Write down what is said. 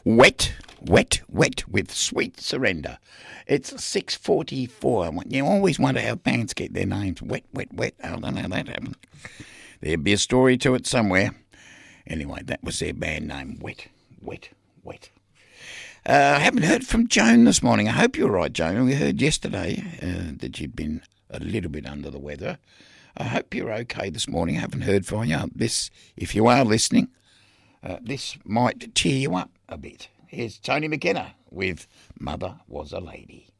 Wet, wet, wet with Sweet Surrender. It's 6:44. You always wonder how bands get their names. Wet, wet, wet. I don't know how that happened. There'd be a story to it somewhere. Anyway, that was their band name. Wet, wet, wet. I haven't heard from Joan this morning. I hope you're right, Joan. We heard yesterday that you'd been a little bit under the weather. I hope you're okay this morning. I haven't heard from you. If you are listening, this might cheer you up a bit. Here's Tony McKenna with Mother Was a Lady.